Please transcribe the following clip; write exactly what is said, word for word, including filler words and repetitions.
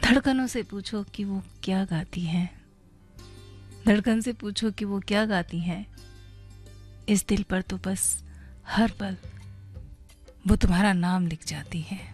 धड़कनों से पूछो कि वो क्या गाती हैं, धड़कन से पूछो कि वो क्या गाती हैं। इस दिल पर तो बस हर पल वो तुम्हारा नाम लिख जाती हैं।